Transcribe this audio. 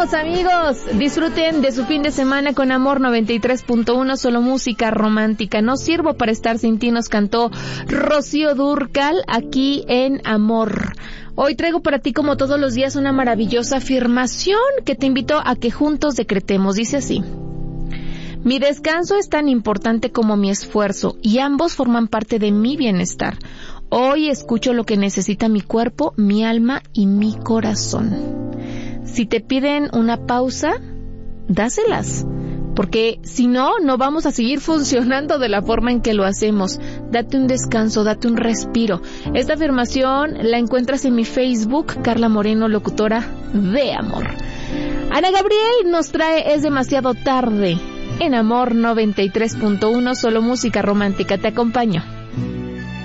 Ánimos, amigos, disfruten de su fin de semana con Amor 93.1, solo música romántica. No sirvo para estar sin ti, nos cantó Rocío Dúrcal aquí en Amor. Hoy traigo para ti, como todos los días, una maravillosa afirmación que te invito a que juntos decretemos. Dice así: mi descanso es tan importante como mi esfuerzo y ambos forman parte de mi bienestar. Hoy escucho lo que necesita mi cuerpo, mi alma y mi corazón. Si te piden una pausa, dáselas, porque si no, no vamos a seguir funcionando de la forma en que lo hacemos. Date un descanso, date un respiro. Esta afirmación la encuentras en mi Facebook, Carla Moreno, locutora de Amor. Ana Gabriel nos trae Es demasiado tarde en Amor 93.1, solo música romántica. Te acompaño.